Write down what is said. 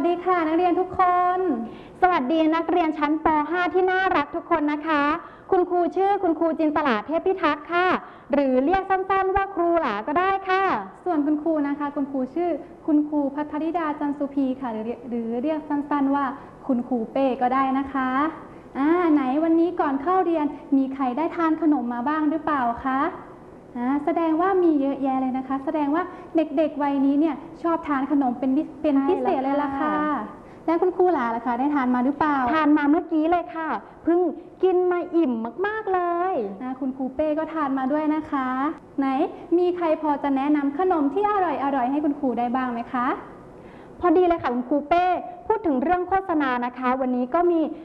สดีค่ะนักเรียนทุกคนสวัสดีนักเรียนชั้นป .5 ที่น่ารักทุกคนนะคะคุณครูชื่อคุณครูจินตลาเทพพิทักษ์ค่ะหรือเรียกสั้นๆว่าครูหลาก็ได้ค่ะส่วนคุณครูนะคะคุณครูชื่อคุณครูภัทรธิดาจันทร์สุพีค่ะหรือเรียกสั้นๆว่าคุณครูเป้ก็ได้นะคะไหนวันนี้ก่อนเข้าเรียนมีใครได้ทานขนมมาบ้างหรือเปล่าคะแสดงว่ามีเยอะแยะเลยนะคะแสดงว่าเด็กๆวัยนี้เนี่ยชอบทานขนมเป็นพิเศษเลยล่ะค่ะแล้วคุณครูหลาล่ะคะได้ทานมาหรือเปล่าทานมาเมื่อกี้เลยค่ะเพิ่งกินมาอิ่มมากๆเลยคุณครูเป้ก็ทานมาด้วยนะคะไหนมีใครพอจะแนะนำขนมที่อร่อยให้คุณครูได้บ้างไหมคะพอดีเลยค่ะคุณครูเป้พูดถึงเรื่องโฆษณานะคะวันนี้ก็มี